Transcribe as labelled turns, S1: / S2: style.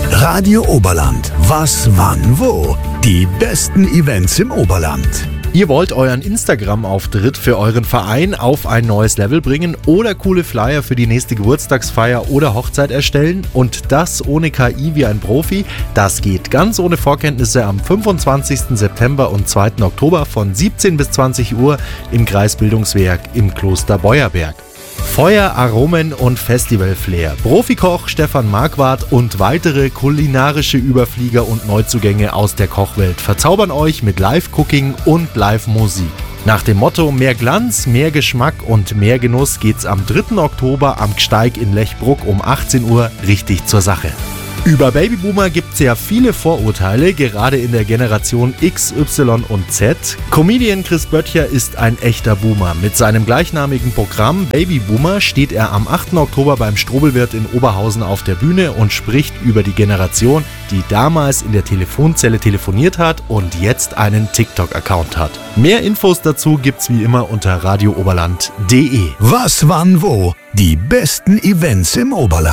S1: Radio Oberland. Was, wann, wo? Die besten Events im Oberland.
S2: Ihr wollt euren Instagram-Auftritt für euren Verein auf ein neues Level bringen oder coole Flyer für die nächste Geburtstagsfeier oder Hochzeit erstellen und das ohne KI wie ein Profi? Das geht ganz ohne Vorkenntnisse am 25. September und 2. Oktober von 17 bis 20 Uhr im Kreisbildungswerk im Kloster Beuerberg. Feuer, Aromen und Festival-Flair. Profikoch Stefan Marquardt und weitere kulinarische Überflieger und Neuzugänge aus der Kochwelt verzaubern euch mit Live-Cooking und Live-Musik. Nach dem Motto mehr Glanz, mehr Geschmack und mehr Genuss geht's am 3. Oktober am Gsteig in Lechbruck um 18 Uhr richtig zur Sache. Über Babyboomer gibt's ja viele Vorurteile, gerade in der Generation X, Y und Z. Comedian Chris Böttcher ist ein echter Boomer. Mit seinem gleichnamigen Programm Babyboomer steht er am 8. Oktober beim Strobelwirt in Oberhausen auf der Bühne und spricht über die Generation, die damals in der Telefonzelle telefoniert hat und jetzt einen TikTok-Account hat. Mehr Infos dazu gibt's wie immer unter radiooberland.de.
S1: Was, wann, wo? Die besten Events im Oberland.